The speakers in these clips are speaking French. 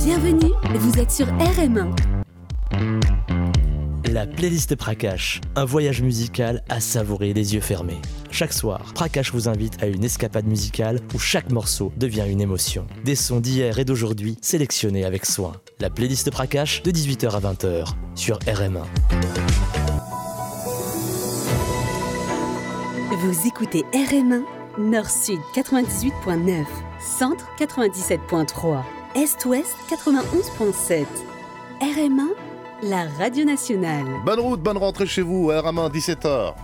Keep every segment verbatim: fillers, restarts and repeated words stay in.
Bienvenue, vous êtes sur R M un. La playlist Prakash, un voyage musical à savourer les yeux fermés. Chaque soir, Prakash vous invite à une escapade musicale où chaque morceau devient une émotion. Des sons d'hier et d'aujourd'hui sélectionnés avec soin. La playlist Prakash de dix-huit heures à vingt heures sur R M un. Vous écoutez R M un, Nord-Sud quatre-vingt-dix-huit virgule neuf, Centre quatre-vingt-dix-sept virgule trois, Est-Ouest quatre-vingt-onze virgule sept. R M un, la radio nationale. Bonne route, bonne rentrée chez vous, R M un, dix-sept heures.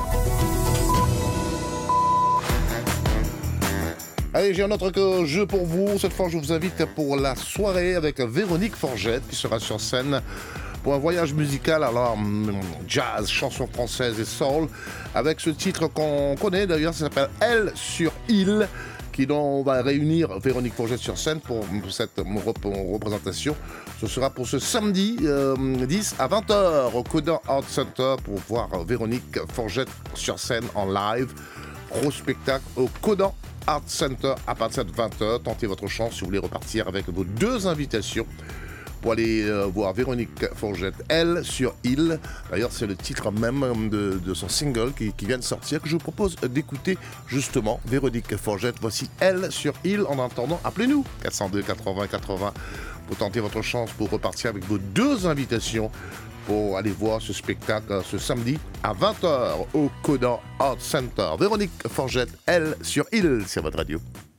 Allez, j'ai un autre jeu pour vous. Cette fois, je vous invite pour la soirée avec Véronique Forget qui sera sur scène pour un voyage musical, alors jazz, chansons françaises et soul, avec ce titre qu'on connaît d'ailleurs, ça s'appelle Elle sur Île, qui donc on va réunir Véronique Forget sur scène pour cette représentation. Ce sera pour ce samedi euh, dix à vingt heures au Codan Art Center pour voir Véronique Forget sur scène en live. Gros spectacle au Codan Art Center à partir de vingt heures. Tentez votre chance si vous voulez repartir avec vos deux invitations pour aller euh, voir Véronique Forget, Elle sur Île. D'ailleurs, c'est le titre même de, de son single qui, qui vient de sortir, que je vous propose d'écouter justement. Véronique Forget, voici Elle sur Île. En attendant, appelez-nous quatre cent deux quatre-vingts quatre-vingts pour tenter votre chance pour repartir avec vos deux invitations pour aller voir ce spectacle ce samedi à vingt heures au Codan Art Center. Véronique Forget, Elle sur Île, sur votre radio.